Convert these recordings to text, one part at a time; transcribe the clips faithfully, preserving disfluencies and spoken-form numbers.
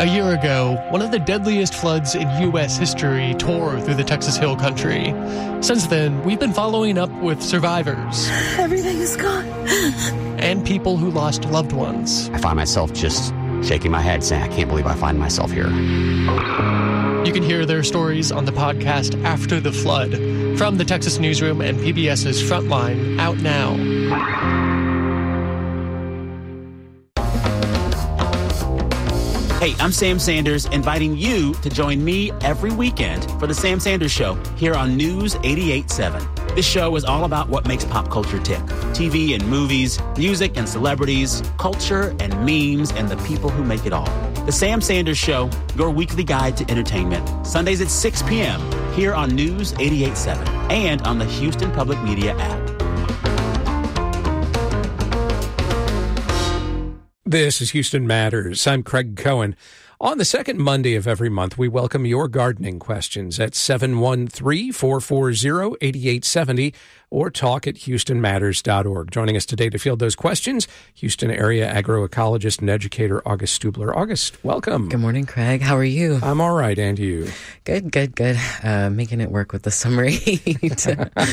A year ago, one of the deadliest floods in U S history tore through the Texas Hill Country. Since then, we've been following up with survivors. Everything is gone. And people who lost loved ones. I find myself just shaking my head saying, I can't believe I find myself here. You can hear their stories on the podcast After the Flood from the Texas Newsroom and PBS's Frontline, out now. Hey, I'm Sam Sanders, inviting you to join me every weekend for The Sam Sanders Show here on News eighty-eight point seven. This show is all about what makes pop culture tick. T V and movies, music and celebrities, culture and memes, and the people who make it all. The Sam Sanders Show, your weekly guide to entertainment. Sundays at six p.m. here on News eighty-eight point seven and on the Houston Public Media app. This is Houston Matters. I'm Craig Cohen. On the second Monday of every month, we welcome your gardening questions at seven one three, four four zero, eight eight seven zero or talk at houston matters dot org. Joining us today to field those questions, Houston area agroecologist and educator August Stubler. August, welcome. Good morning, Craig. How are you? I'm all right, and you? Good, good, good. Uh, making it work with the summer heat.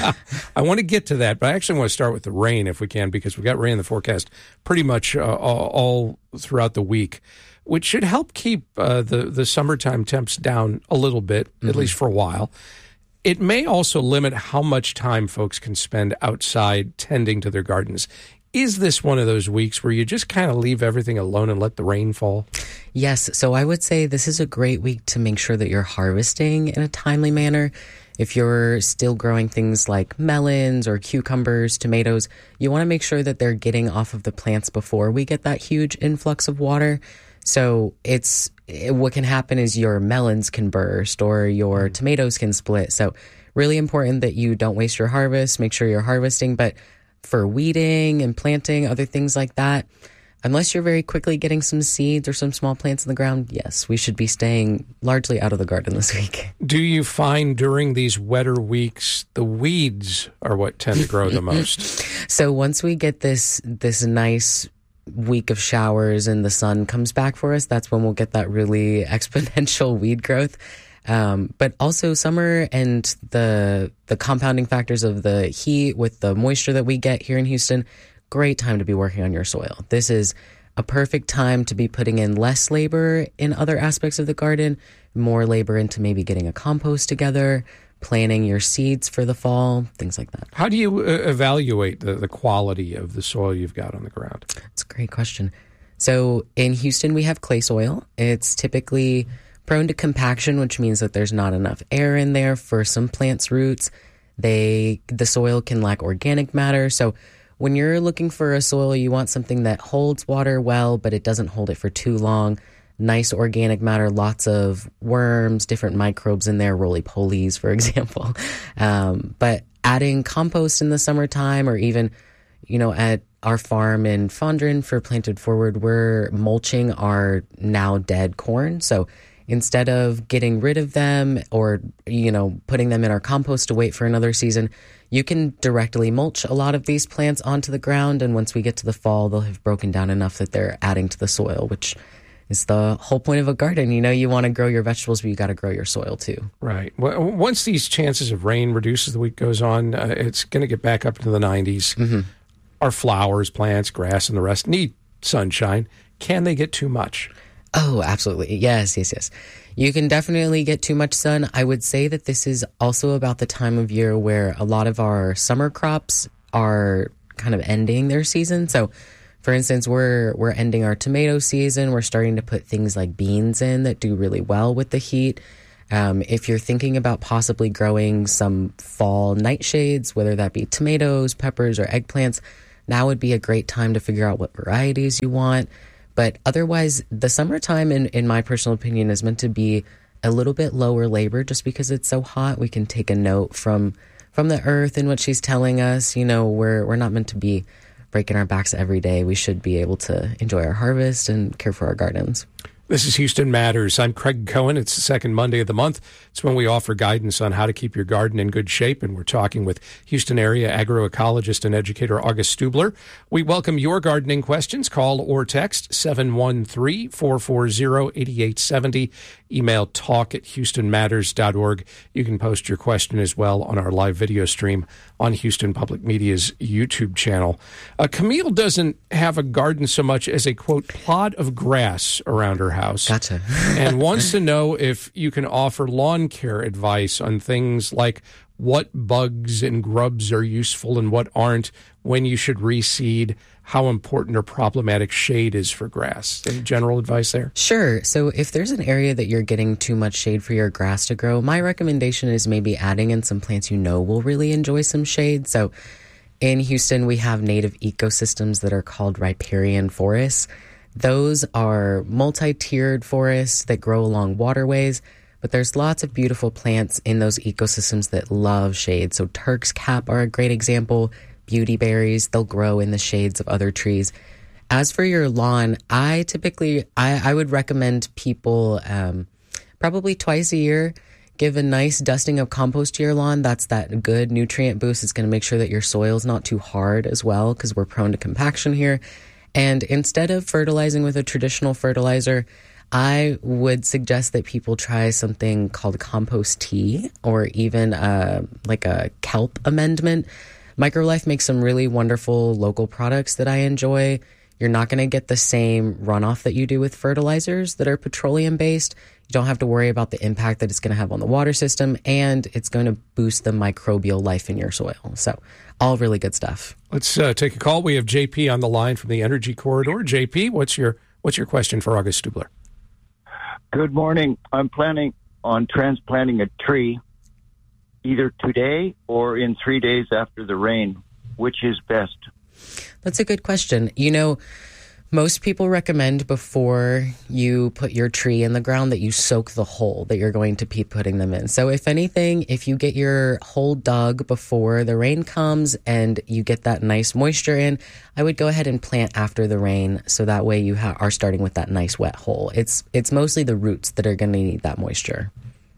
I want to get to that, but I actually want to start with the rain if we can, because we got rain in the forecast pretty much uh, all, all throughout the week, which should help keep uh, the, the summertime temps down a little bit, mm-hmm. at least for a while. It may also limit how much time folks can spend outside tending to their gardens. Is this one of those weeks where you just kind of leave everything alone and let the rain fall? Yes. So I would say this is a great week to make sure that you're harvesting in a timely manner. If you're still growing things like melons or cucumbers, tomatoes, you want to make sure that they're getting off of the plants before we get that huge influx of water. So it's it, what can happen is your melons can burst or your tomatoes can split. So really important that you don't waste your harvest. Make sure you're harvesting. But for weeding and planting, other things like that, unless you're very quickly getting some seeds or some small plants in the ground, yes, we should be staying largely out of the garden this week. Do you find during these wetter weeks, the weeds are what tend to grow the most? So once we get this this nice week of showers and the sun comes back for us, that's when we'll get that really exponential weed growth. Um, but also summer and the the compounding factors of the heat with the moisture that we get here in Houston, great time to be working on your soil. This is a perfect time to be putting in less labor in other aspects of the garden, more labor into maybe getting a compost together, planting your seeds for the fall, things like that. How do you uh, evaluate the, the quality of the soil you've got on the ground? That's a great question. So in Houston, we have clay soil. It's typically prone to compaction, which means that there's not enough air in there for some plants' roots. They the soil can lack organic matter. So when you're looking for a soil, you want something that holds water well, but it doesn't hold it for too long. Nice organic matter, lots of worms, different microbes in there, roly-polies, for example. Um, but adding compost in the summertime, or even, you know, at our farm in Fondren for Planted Forward, we're mulching our now dead corn. So instead of getting rid of them or, you know, putting them in our compost to wait for another season, you can directly mulch a lot of these plants onto the ground. And once we get to the fall, they'll have broken down enough that they're adding to the soil, which is the whole point of a garden. You know, you want to grow your vegetables, but you got to grow your soil too. Right. Well, once these chances of rain reduce as the week goes on, uh, it's going to get back up into the nineties. Mm-hmm. Our flowers, plants, grass, and the rest need sunshine. Can they get too much? Oh, absolutely. Yes, yes, yes. You can definitely get too much sun. I would say that this is also about the time of year where a lot of our summer crops are kind of ending their season. So for instance, we're we're ending our tomato season. We're starting to put things like beans in that do really well with the heat. Um, if you're thinking about possibly growing some fall nightshades, whether that be tomatoes, peppers, or eggplants, now would be a great time to figure out what varieties you want. But otherwise, the summertime, in, in my personal opinion, is meant to be a little bit lower labor just because it's so hot. We can take a note from from the earth and what she's telling us. You know, we're we're not meant to be breaking our backs every day. We should be able to enjoy our harvest and care for our gardens. This is Houston Matters. I'm Craig Cohen. It's the second Monday of the month. It's when we offer guidance on how to keep your garden in good shape, and we're talking with Houston area agroecologist and educator August Stubler. We welcome your gardening questions. Call or text seven one three, four four zero, eight eight seven zero. Email talk at houston matters dot org. You can post your question as well on our live video stream on Houston Public Media's YouTube channel. Uh, Camille doesn't have a garden so much as a, quote, plot of grass around her house. Gotcha. And wants to know if you can offer lawn care advice on things like what bugs and grubs are useful and what aren't, when you should reseed, how important or problematic shade is for grass. Any general advice there? Sure. So if there's an area that you're getting too much shade for your grass to grow, my recommendation is maybe adding in some plants you know will really enjoy some shade. So in Houston, we have native ecosystems that are called riparian forests. Those are multi-tiered forests that grow along waterways, but there's lots of beautiful plants in those ecosystems that love shade. So Turk's cap are a great example. Beauty berries, they'll grow in the shades of other trees. As for your lawn, I typically, I, I would recommend people um, probably twice a year, give a nice dusting of compost to your lawn. That's that good nutrient boost. It's going to make sure that your soil's not too hard as well, because we're prone to compaction here. And instead of fertilizing with a traditional fertilizer, I would suggest that people try something called compost tea, or even uh, like a kelp amendment. Microlife makes some really wonderful local products that I enjoy. You're not going to get the same runoff that you do with fertilizers that are petroleum-based. You don't have to worry about the impact that it's going to have on the water system, and it's going to boost the microbial life in your soil. So all really good stuff. Let's uh, take a call. We have J P on the line from the Energy Corridor. J P, what's your what's your question for August Stubler? Good morning. I'm planning on transplanting a tree either today or in three days after the rain. Which is best? That's a good question. You know, most people recommend before you put your tree in the ground that you soak the hole that you're going to be putting them in. So if anything, if you get your hole dug before the rain comes and you get that nice moisture in, I would go ahead and plant after the rain, so that way you ha- are starting with that nice wet hole. It's it's mostly the roots that are going to need that moisture.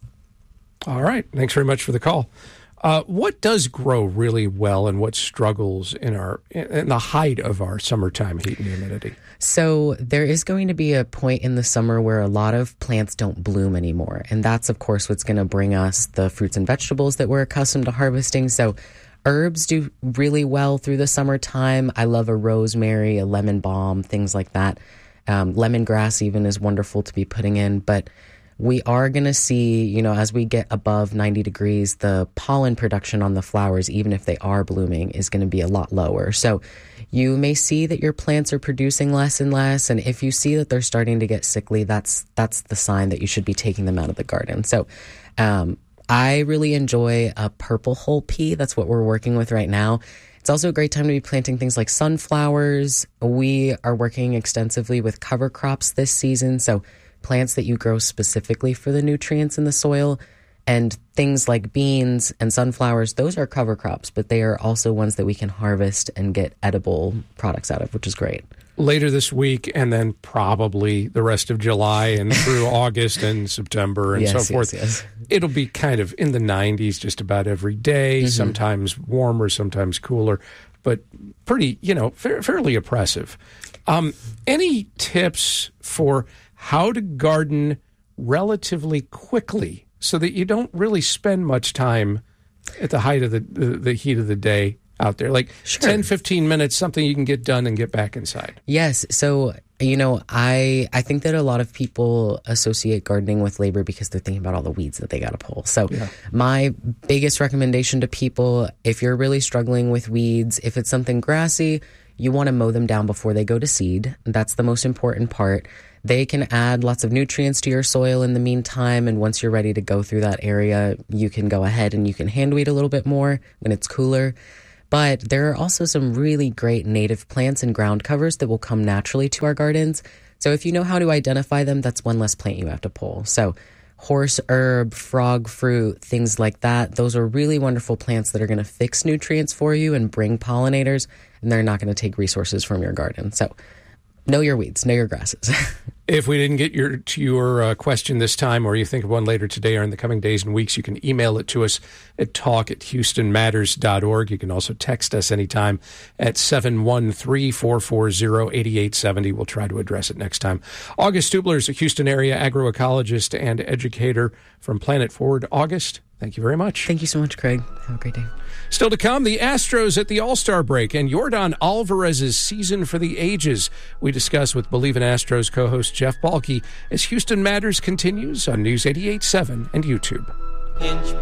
All right. Thanks very much for the call. Uh, what does grow really well and what struggles in our in the height of our summertime heat and humidity? So there is going to be a point in the summer where a lot of plants don't bloom anymore. And that's, of course, what's going to bring us the fruits and vegetables that we're accustomed to harvesting. So herbs do really well through the summertime. I love a rosemary, a lemon balm, things like that. Um, lemongrass even is wonderful to be putting in. But we are going to see, you know, as we get above ninety degrees, the pollen production on the flowers, even if they are blooming, is going to be a lot lower. So you may see that your plants are producing less and less. And if you see that they're starting to get sickly, that's that's the sign that you should be taking them out of the garden. So um, I really enjoy a purple hull pea. That's what we're working with right now. It's also a great time to be planting things like sunflowers. We are working extensively with cover crops this season. So plants that you grow specifically for the nutrients in the soil, and things like beans and sunflowers, those are cover crops, but they are also ones that we can harvest and get edible products out of, which is great. Later this week, and then probably the rest of July and through August and September and yes, so forth. Yes, yes. It'll be kind of in the nineties just about every day, mm-hmm. sometimes warmer, sometimes cooler, but pretty, you know, fa- fairly oppressive. Um, any tips for how to garden relatively quickly so that you don't really spend much time at the height of the, the, the heat of the day out there? Like sure. ten, fifteen minutes, something you can get done and get back inside. Yes. So, you know, I I think that a lot of people associate gardening with labor because they're thinking about all the weeds that they got to pull. So yeah. My biggest recommendation to people, if you're really struggling with weeds, if it's something grassy, you want to mow them down before they go to seed. That's the most important part. They can add lots of nutrients to your soil in the meantime, and once you're ready to go through that area, you can go ahead and you can hand weed a little bit more when it's cooler. But there are also some really great native plants and ground covers that will come naturally to our gardens. So if you know how to identify them, that's one less plant you have to pull. So horse herb, frog fruit, things like that, those are really wonderful plants that are going to fix nutrients for you and bring pollinators, and they're not going to take resources from your garden. So know your weeds, know your grasses. If we didn't get your to your uh, question this time, or you think of one later today or in the coming days and weeks, you can email it to us at talk at houston matters dot org. You can also text us anytime at seven one three, four four zero, eight eight seven zero. We'll try to address it next time. August Stubler is a Houston area agroecologist and educator from Planet Forward. August, thank you very much. Thank you so much, Craig. Have a great day. Still to come, the Astros at the All-Star break and Yordan Alvarez's season for the ages. We discuss with Believe in Astros co-host Jeff Balke as Houston Matters continues on News eighty-eight point seven and YouTube.